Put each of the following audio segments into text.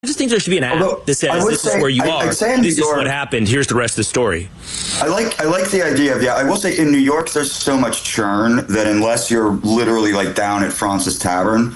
just think there should be an app that says this is where you are. This is what happened. Here's the rest of the story. I like the idea of, I will say in New York, there's so much churn that unless you're literally like down at Francis Tavern,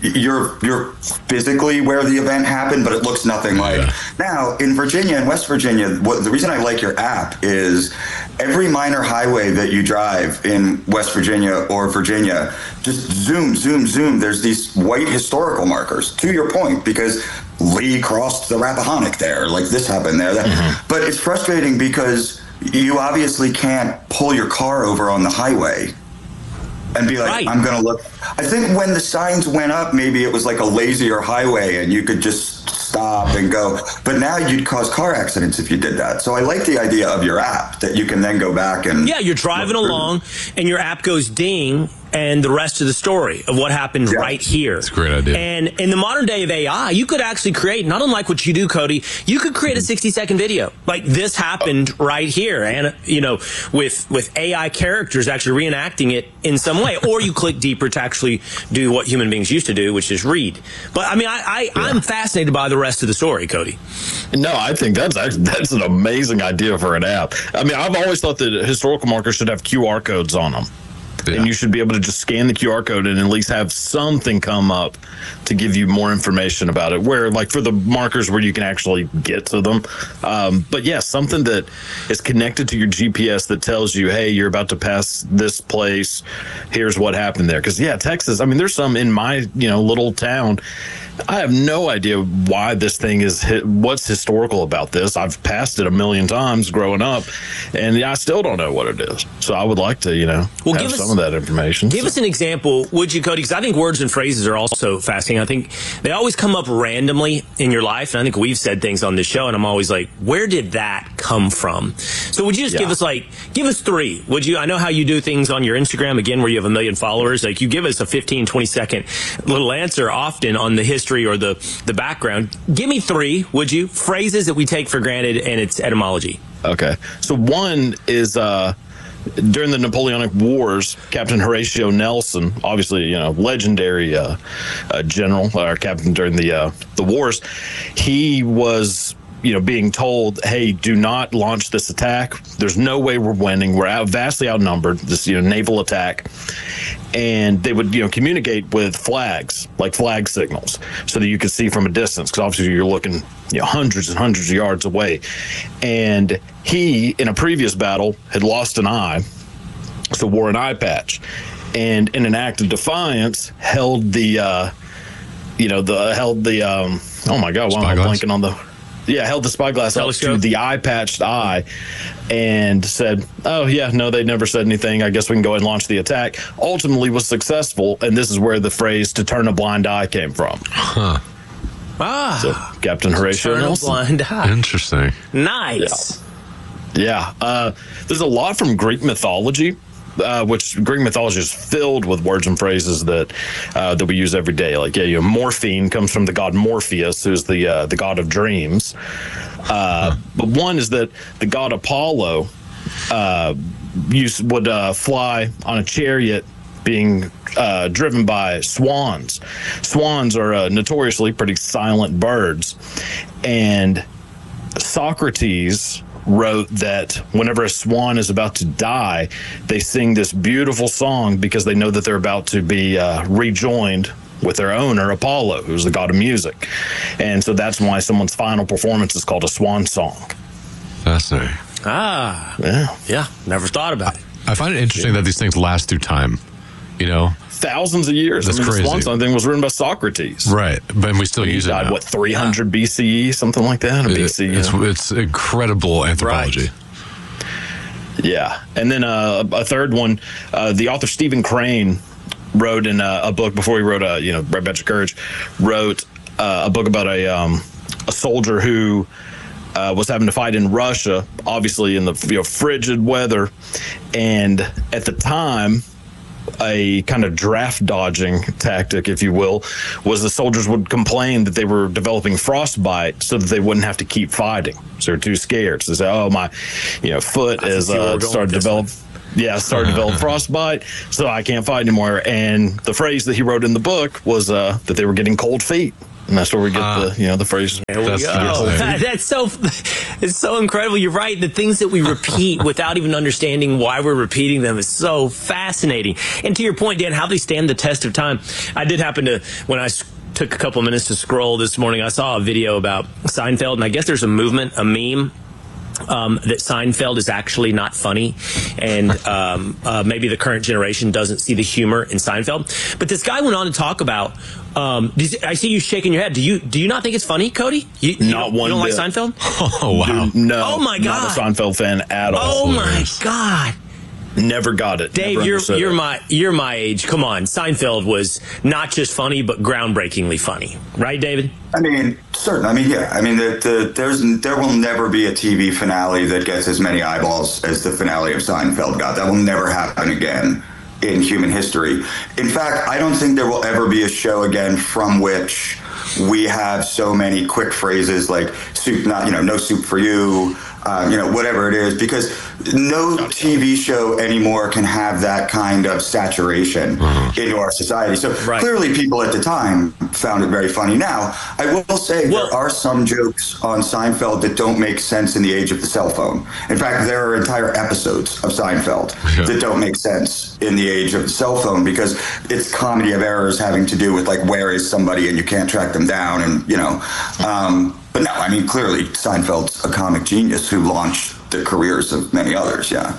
you're physically where the event happened, but it looks nothing like. Now, in Virginia and West Virginia, the reason I like your app is every minor highway that you drive in West Virginia or Virginia, just zoom, zoom, zoom. There's these white historical markers, to your point, because Lee crossed the Rappahannock there, like this happened there. But it's frustrating because you obviously can't pull your car over on the highway and be like, I'm going to look. I think when the signs went up, maybe it was like a lazier highway and you could just stop and go. But now you'd cause car accidents if you did that. So I like the idea of your app that you can then go back and... Yeah, you're driving along and your app goes ding and the rest of the story of what happened right here. That's a great idea. And in the modern day of AI, you could actually create, not unlike what you do, Cody, you could create a 60-second video. Like, this happened right here. And, you know, with AI characters actually reenacting it in some way. Or you click deeper to actually do what human beings used to do, which is read. But, I mean, I'm fascinated by the rest of the story, Cody. No, I think that's an amazing idea for an app. I mean, I've always thought that historical markers should have QR codes on them. Yeah. And you should be able to just scan the QR code and at least have something come up to give you more information about it. Where, like, for the markers where you can actually get to them. But yeah, something that is connected to your GPS that tells you, hey, you're about to pass this place. Here's what happened there. Because, yeah, Texas, I mean, there's some in my, little town. I have no idea why this thing is what's historical about this. I've passed it a million times growing up, and I still don't know what it is. So I would like to, have some of that information. Give us an example, would you, Cody? Because I think words and phrases are also fascinating. I think they always come up randomly in your life, and I think we've said things on this show, and I'm always like, where did that come from? So would you just give us three, would you? I know how you do things on your Instagram, again, where you have 1 million followers. Like, you give us a 15, 20-second little answer often on the history or the background. Give me three, would you? Phrases that we take for granted and its etymology. Okay. So one is during the Napoleonic Wars, Captain Horatio Nelson, obviously, legendary general or captain during the wars, he was being told, hey, do not launch this attack. There's no way we're winning. We're vastly outnumbered, this naval attack. And they would communicate with flags, like flag signals, so that you could see from a distance, because obviously you're looking hundreds and hundreds of yards away. And he, in a previous battle, had lost an eye, so wore an eye patch. And in an act of defiance, held the oh my God, why am I blanking on the... Yeah, held the spyglass up to the eye-patched eye and said, oh, yeah, no, they never said anything. I guess we can go ahead and launch the attack. Ultimately was successful, and this is where the phrase "to turn a blind eye" came from. Huh. So, Captain Horatio Nelson. Turn a blind eye. Interesting. Nice. Yeah. There's a lot from Greek mythology. Which Greek mythology is filled with words and phrases that we use every day. Like, morphine comes from the god Morpheus, who's the god of dreams. But one is that the god Apollo would fly on a chariot being driven by swans. Swans are notoriously pretty silent birds. And Socrates wrote that whenever a swan is about to die, they sing this beautiful song because they know that they're about to be rejoined with their owner, Apollo, who's the god of music. And so that's why someone's final performance is called a swan song. Fascinating. Yeah, never thought about it. I find it interesting that these things last through time, thousands of years. That's crazy. The swan song thing was written by Socrates. Right, but we still use it now. 300 BCE, something like that? It's incredible anthropology. Right. Yeah. And then a third one, the author Stephen Crane wrote in a book before he wrote, Red Badge of Courage, wrote a book about a soldier who was having to fight in Russia, obviously in the frigid weather. And at the time, a kind of draft dodging tactic, if you will, was the soldiers would complain that they were developing frostbite so that they wouldn't have to keep fighting. So they're too scared. So they say, oh, my foot is started to develop. Started to develop frostbite, so I can't fight anymore. And the phrase that he wrote in the book was that they were getting cold feet. And that's where we get the phrases. There we go. It's so incredible. You're right. The things that we repeat without even understanding why we're repeating them is so fascinating. And to your point, Dan, how they stand the test of time. I did happen to, when I took a couple minutes to scroll this morning, I saw a video about Seinfeld, and I guess there's a movement, a meme, that Seinfeld is actually not funny, and maybe the current generation doesn't see the humor in Seinfeld. But this guy went on to talk about. I see you shaking your head. Do you not think it's funny, Cody? You don't like Seinfeld? Oh wow! No. Oh my God! Not a Seinfeld fan at all. Oh my God! Never got it. Dave, you're my age. Come on, Seinfeld was not just funny, but groundbreakingly funny, right, David? I mean, certainly. I mean, yeah. I mean, there will never be a TV finale that gets as many eyeballs as the finale of Seinfeld got. That will never happen again in human history. In fact, I don't think there will ever be a show again from which we have so many quick phrases like "soup," no soup for you. Whatever it is, because no TV show anymore can have that kind of saturation into our society. So clearly people at the time found it very funny. Now, I will say there are some jokes on Seinfeld that don't make sense in the age of the cell phone. In fact, there are entire episodes of Seinfeld that don't make sense in the age of the cell phone because it's comedy of errors having to do with like, where is somebody and you can't track them down and, but no, I mean, clearly Seinfeld's a comic genius who launched the careers of many others, yeah.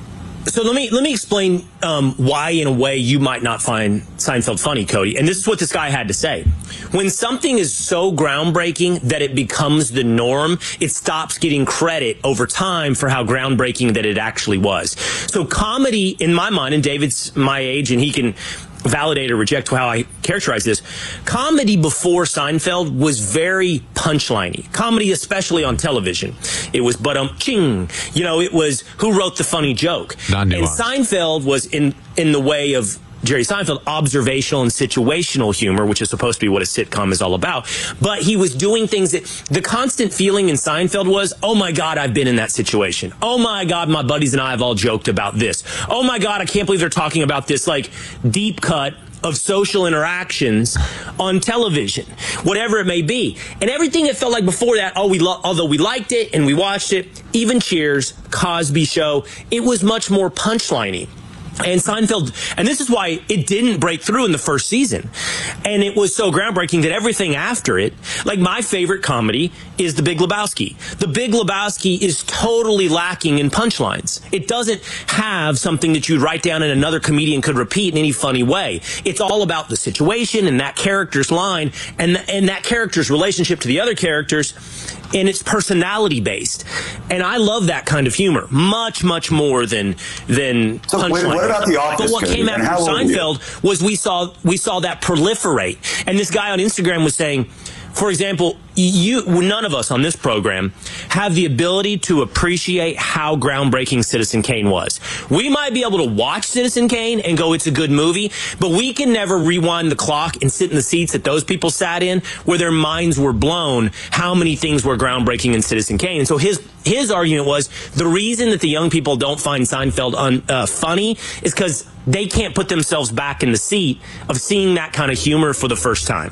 So let me explain why, in a way, you might not find Seinfeld funny, Cody. And this is what this guy had to say. When something is so groundbreaking that it becomes the norm, it stops getting credit over time for how groundbreaking that it actually was. So comedy, in my mind, and David's my age, and he can validate or reject how I characterize this. Comedy before Seinfeld was very punchliney. Comedy, especially on television. It was ching. It was who wrote the funny joke. And Seinfeld was in the way of Jerry Seinfeld, observational and situational humor, which is supposed to be what a sitcom is all about. But he was doing things that the constant feeling in Seinfeld was, oh my God, I've been in that situation. Oh my God, my buddies and I have all joked about this. Oh my God, I can't believe they're talking about this like deep cut of social interactions on television, whatever it may be. And everything it felt like before that, although we liked it and we watched it, even Cheers, Cosby Show, it was much more punchliney. And Seinfeld, and this is why it didn't break through in the first season. And it was so groundbreaking that everything after it, like my favorite comedy is The Big Lebowski. The Big Lebowski is totally lacking in punchlines. It doesn't have something that you'd write down and another comedian could repeat in any funny way. It's all about the situation and that character's line and that character's relationship to the other characters. And it's personality based, and I love that kind of humor much, much more than punchline. What about The Office? But what came after Seinfeld was we saw that proliferate, and this guy on Instagram was saying, for example, none of us on this program have the ability to appreciate how groundbreaking Citizen Kane was. We might be able to watch Citizen Kane and go, it's a good movie, but we can never rewind the clock and sit in the seats that those people sat in where their minds were blown how many things were groundbreaking in Citizen Kane. And so his argument was the reason that the young people don't find Seinfeld funny is because they can't put themselves back in the seat of seeing that kind of humor for the first time.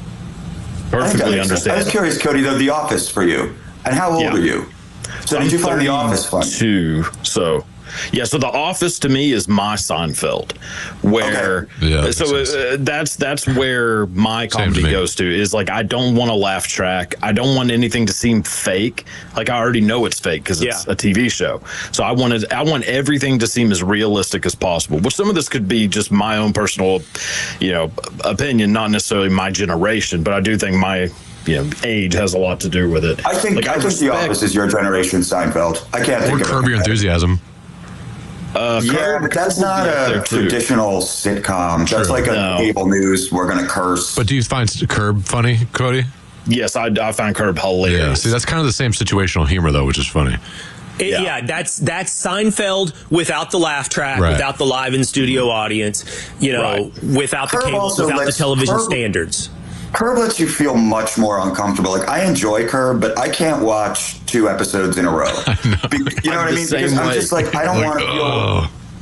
Perfectly understand. I was curious, Cody, though, The Office for you. And how old are you? So did you find The Office funny? So The Office to me is my Seinfeld, where that's where my comedy goes to is like I don't want a laugh track. I don't want anything to seem fake. Like I already know it's fake because it's a TV show. So I want everything to seem as realistic as possible. Which some of this could be just my own personal, opinion, not necessarily my generation, but I do think my age has a lot to do with it. I think The Office is your generation Seinfeld. I can't think of Curb Your Enthusiasm. But that's not a traditional sitcom. That's like a cable news. We're going to curse. But do you find Curb funny, Cody? Yes, I find Curb hilarious. Yeah, see, that's kind of the same situational humor, though, which is funny. That's Seinfeld without the laugh track, without the live in studio audience, without the cable, without the television standards. Curb lets you feel much more uncomfortable. Like I enjoy Curb, but I can't watch 2 episodes in a row. You know what I mean? Because I'm just like, I don't want to feel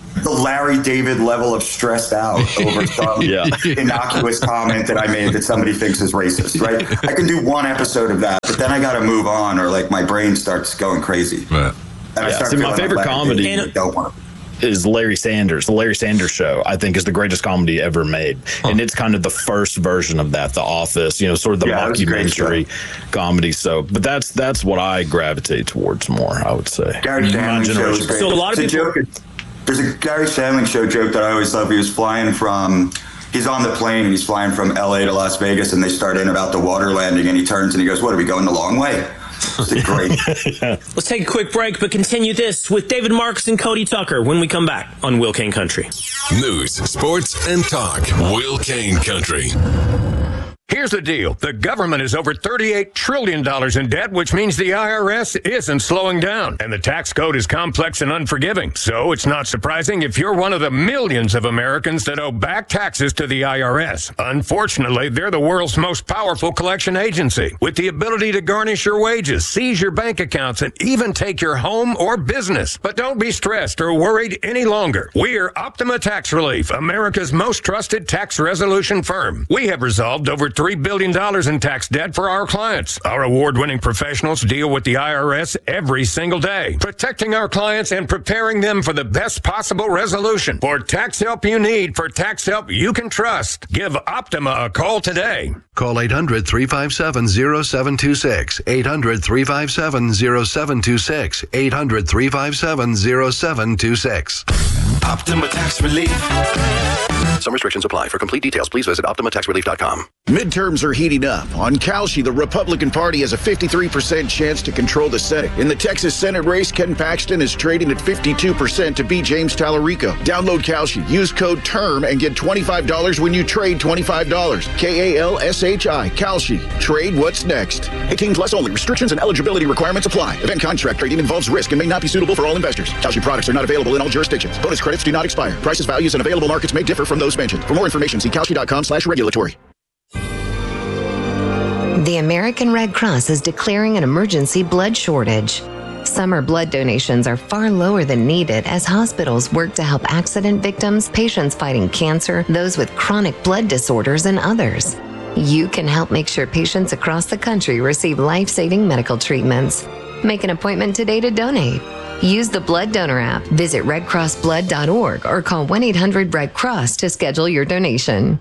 the Larry David level of stressed out over some innocuous comment that I made that somebody thinks is racist, right? I can do one episode of that, but then I got to move on, or like my brain starts going crazy. Right. And I start my favorite comedy is Larry Sanders. The Larry Sanders Show, I think, is the greatest comedy ever made. And it's kind of the first version of that, The Office, sort of the mockumentary comedy. So, but that's what I gravitate towards more, I would say. Gary Sandling show is great. So a lot of people... There's a Gary Sandling Show joke that I always love. He's on the plane and he's flying from LA to Las Vegas, and they start in about the water landing, and he turns and he goes, "What, are we going the long way?" It's great. Let's take a quick break, but continue this with David Marks and Cody Tucker when we come back on Will Kane Country. News, sports, and talk. Will Kane Country. Here's the deal. The government is over $38 trillion in debt, which means the IRS isn't slowing down. And the tax code is complex and unforgiving. So it's not surprising if you're one of the millions of Americans that owe back taxes to the IRS. Unfortunately, they're the world's most powerful collection agency, with the ability to garnish your wages, seize your bank accounts, and even take your home or business. But don't be stressed or worried any longer. We're Optima Tax Relief, America's most trusted tax resolution firm. We have resolved over $3 billion in tax debt for our clients. Our award-winning professionals deal with the IRS every single day, protecting our clients and preparing them for the best possible resolution. For tax help you need, for tax help you can trust, give Optima a call today. Call 800-357-0726. 800-357-0726. 800-357-0726. Optima Tax Relief. Some restrictions apply. For complete details, please visit OptimaTaxRelief.com. Midterms are heating up. On Kalshi, the Republican Party has a 53% chance to control the Senate. In the Texas Senate race, Ken Paxton is trading at 52% to beat James Tallarico. Download Kalshi. Use code TERM and get $25 when you trade $25. Kalshi. Kalshi. Trade what's next. 18 plus only. Restrictions and eligibility requirements apply. Event contract trading involves risk and may not be suitable for all investors. Kalshi products are not available in all jurisdictions. Bonus credits do not expire. Prices, values, and available markets may differ from those mentioned. For more information, see Kalshi.com/regulatory. The American Red Cross is declaring an emergency blood shortage. Summer blood donations are far lower than needed as hospitals work to help accident victims, patients fighting cancer, those with chronic blood disorders, and others. You can help make sure patients across the country receive life-saving medical treatments. Make an appointment today to donate. Use the Blood Donor app, visit redcrossblood.org, or call 1-800-RED-CROSS to schedule your donation.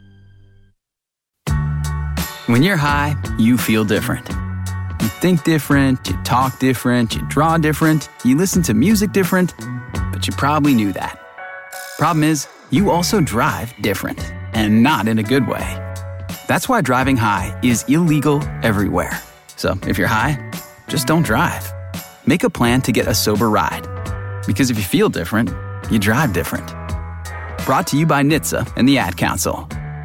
When you're high, you feel different. You think different, you talk different, you draw different, you listen to music different, but you probably knew that. Problem is, you also drive different, and not in a good way. That's why driving high is illegal everywhere. So if you're high, just don't drive. Make a plan to get a sober ride. Because if you feel different, you drive different. Brought to you by NHTSA and the Ad Council.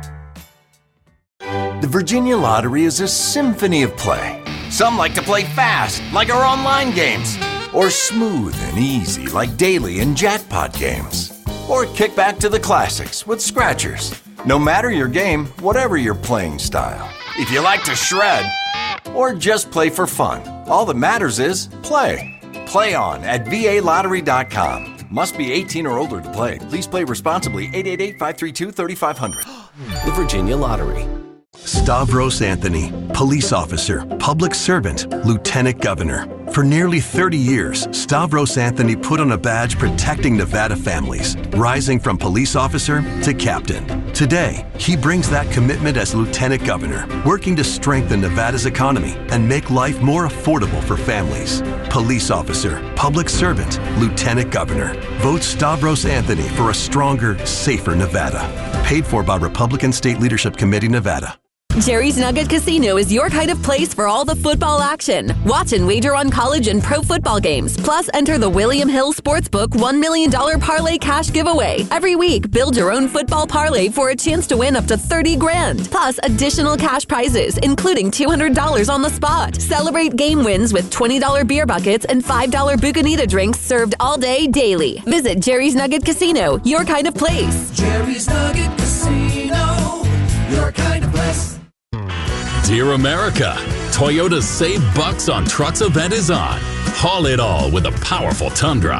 The Virginia Lottery is a symphony of play. Some like to play fast, like our online games. Or smooth and easy, like daily and jackpot games. Or kick back to the classics with scratchers. No matter your game, whatever your playing style. If you like to shred, or just play for fun, all that matters is play. Play on at VALottery.com. Must be 18 or older to play. Please play responsibly. 888-532-3500. The Virginia Lottery. Stavros Anthony, police officer, public servant, lieutenant governor. For nearly 30 years, Stavros Anthony put on a badge protecting Nevada families, rising from police officer to captain. Today, he brings that commitment as lieutenant governor, working to strengthen Nevada's economy and make life more affordable for families. Police officer, public servant, lieutenant governor. Vote Stavros Anthony for a stronger, safer Nevada. Paid for by Republican State Leadership Committee, Nevada. Jerry's Nugget Casino is your kind of place for all the football action. Watch and wager on college and pro football games. Plus, enter the William Hill Sportsbook $1 million parlay cash giveaway. Every week, build your own football parlay for a chance to win up to $30,000. Plus, additional cash prizes, including $200 on the spot. Celebrate game wins with $20 beer buckets and $5 Bucanita drinks served all day, daily. Visit Jerry's Nugget Casino, your kind of place. Jerry's Nugget Casino, your kind of place. Dear America, Toyota's Save Bucks on Trucks event is on. Haul it all with a powerful Tundra.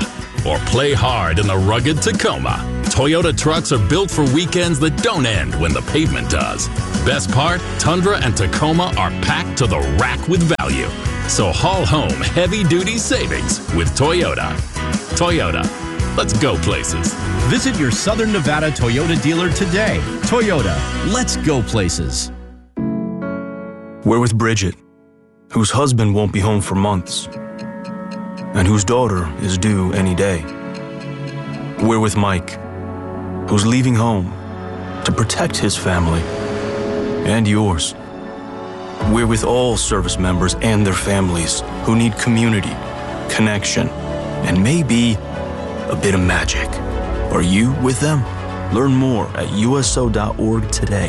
or play hard in the rugged Tacoma. Toyota trucks are built for weekends that don't end when the pavement does. Best part, Tundra and Tacoma are packed to the rack with value. So haul home heavy-duty savings with Toyota. Toyota, let's go places. Visit your Southern Nevada Toyota dealer today. Toyota, let's go places. We're with Bridget, whose husband won't be home for months, and whose daughter is due any day. We're with Mike, who's leaving home to protect his family and yours. We're with all service members and their families who need community, connection, and maybe a bit of magic. Are you with them? Learn more at USO.org today.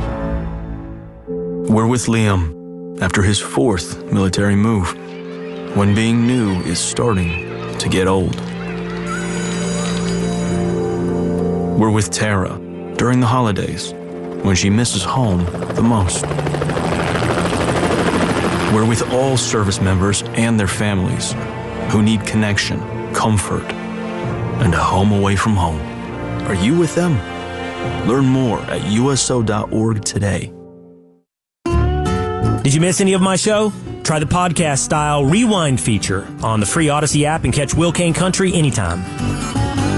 We're with Liam after his 4th military move, when being new is starting to get old. We're with Tara during the holidays, when she misses home the most. We're with all service members and their families who need connection, comfort, and a home away from home. Are you with them? Learn more at USO.org today. Did you miss any of my show? Try the podcast-style rewind feature on the free Odyssey app and catch Will Kane Country anytime.